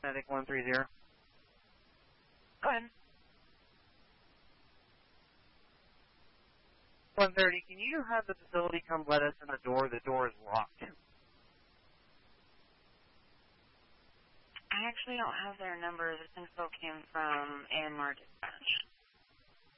Medic 130. Go ahead. 130, can you have the facility come let us in the door? The door is locked. I actually don't have their number. This info came from AMR Dispatch.